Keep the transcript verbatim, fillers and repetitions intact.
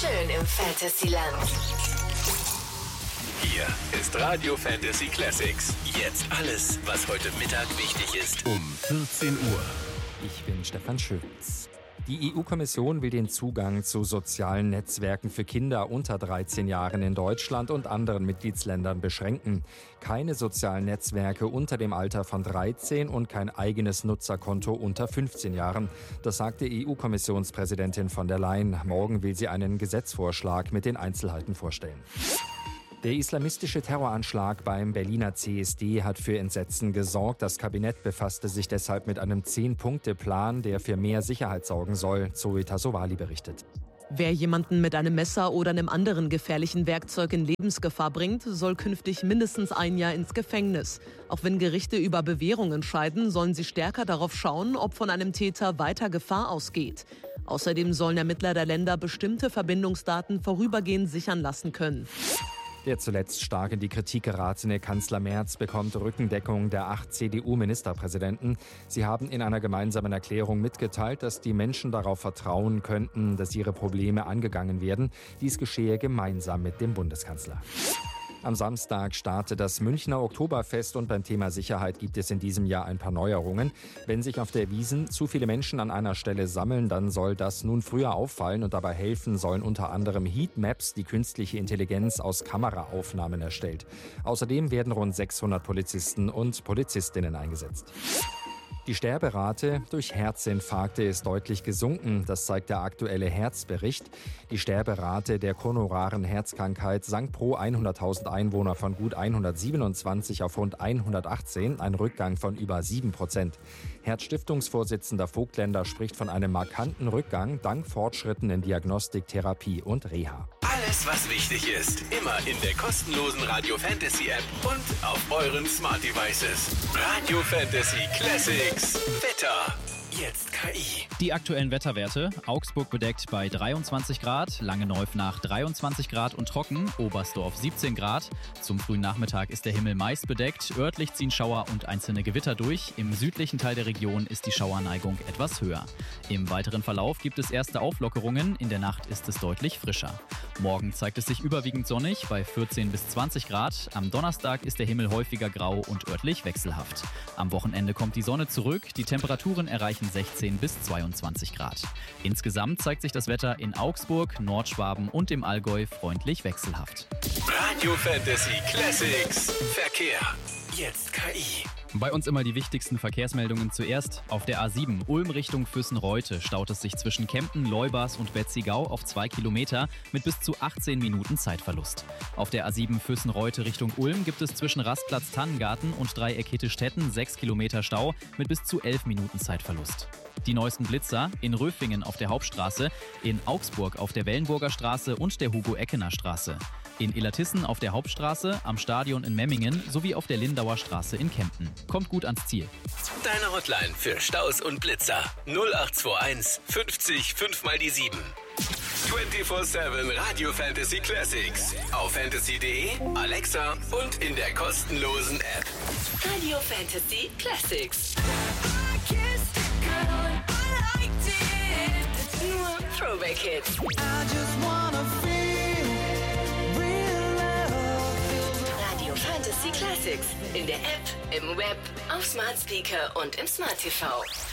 schön im Fantasyland. Hier ist Radio Fantasy Classics. Jetzt alles, was heute Mittag wichtig ist. Um vierzehn Uhr. Ich bin Stefan Schütz. Die E U-Kommission will den Zugang zu sozialen Netzwerken für Kinder unter dreizehn Jahren in Deutschland und anderen Mitgliedsländern beschränken. Keine sozialen Netzwerke unter dem Alter von dreizehn und kein eigenes Nutzerkonto unter fünfzehn Jahren. Das sagte E U-Kommissionspräsidentin von der Leyen. Morgen will sie einen Gesetzesvorschlag mit den Einzelheiten vorstellen. Der islamistische Terroranschlag beim Berliner C S D hat für Entsetzen gesorgt. Das Kabinett befasste sich deshalb mit einem Zehn-Punkte-Plan, der für mehr Sicherheit sorgen soll, Zoe Tassovali berichtet. Wer jemanden mit einem Messer oder einem anderen gefährlichen Werkzeug in Lebensgefahr bringt, soll künftig mindestens ein Jahr ins Gefängnis. Auch wenn Gerichte über Bewährung entscheiden, sollen sie stärker darauf schauen, ob von einem Täter weiter Gefahr ausgeht. Außerdem sollen Ermittler der Länder bestimmte Verbindungsdaten vorübergehend sichern lassen können. Der zuletzt stark in die Kritik geratene Kanzler Merz bekommt Rückendeckung der acht C D U-Ministerpräsidenten. Sie haben in einer gemeinsamen Erklärung mitgeteilt, dass die Menschen darauf vertrauen könnten, dass ihre Probleme angegangen werden. Dies geschehe gemeinsam mit dem Bundeskanzler. Am Samstag startet das Münchner Oktoberfest und beim Thema Sicherheit gibt es in diesem Jahr ein paar Neuerungen. Wenn sich auf der Wiesn zu viele Menschen an einer Stelle sammeln, dann soll das nun früher auffallen und dabei helfen sollen unter anderem Heatmaps, die künstliche Intelligenz aus Kameraaufnahmen erstellt. Außerdem werden rund sechshundert Polizisten und Polizistinnen eingesetzt. Die Sterberate durch Herzinfarkte ist deutlich gesunken, das zeigt der aktuelle Herzbericht. Die Sterberate der koronaren Herzkrankheit sank pro hunderttausend Einwohner von gut hundertsiebenundzwanzig auf rund hundertachtzehn, ein Rückgang von über sieben Prozent. Herzstiftungsvorsitzender Vogtländer spricht von einem markanten Rückgang dank Fortschritten in Diagnostik, Therapie und Reha. Alles, was wichtig ist, immer in der kostenlosen Radio Fantasy App und auf euren Smart Devices. Radio Fantasy Classics. Wetter. Jetzt K I. Die aktuellen Wetterwerte. Augsburg bedeckt bei dreiundzwanzig Grad, Langeneufnach dreiundzwanzig Grad und trocken, Oberstdorf siebzehn Grad. Zum frühen Nachmittag ist der Himmel meist bedeckt, örtlich ziehen Schauer und einzelne Gewitter durch. Im südlichen Teil der Region ist die Schauerneigung etwas höher. Im weiteren Verlauf gibt es erste Auflockerungen, in der Nacht ist es deutlich frischer. Morgen zeigt es sich überwiegend sonnig bei vierzehn bis zwanzig Grad. Am Donnerstag ist der Himmel häufiger grau und örtlich wechselhaft. Am Wochenende kommt die Sonne zurück, die Temperaturen erreichen sechzehn bis zweiundzwanzig Grad. Insgesamt zeigt sich das Wetter in Augsburg, Nordschwaben und im Allgäu freundlich wechselhaft. Radio Fantasy Classics. Verkehr. Jetzt K I. Bei uns immer die wichtigsten Verkehrsmeldungen zuerst. Auf der A sieben Ulm Richtung Füssen-Reute staut es sich zwischen Kempten, Leubas und Betzigau auf zwei Kilometer mit bis zu achtzehn Minuten Zeitverlust. Auf der A sieben Füssen-Reute Richtung Ulm gibt es zwischen Rastplatz Tannengarten und Dreieck Hittestetten sechs Kilometer Stau mit bis zu elf Minuten Zeitverlust. Die neuesten Blitzer in Röfingen auf der Hauptstraße, in Augsburg auf der Wellenburger Straße und der Hugo-Eckener Straße. In Illertissen auf der Hauptstraße, am Stadion in Memmingen sowie auf der Lindauer Straße in Kempten. Kommt gut ans Ziel. Deine Hotline für Staus und Blitzer null acht zwei eins fünfzig fünf mal die sieben. vierundzwanzig sieben Radio Fantasy Classics. Auf fantasy punkt de, Alexa und in der kostenlosen App. Radio Fantasy Classics. Nur Throwback Hits. Radio Fantasy Classics. In der App, im Web, auf Smart Speaker und im Smart T V.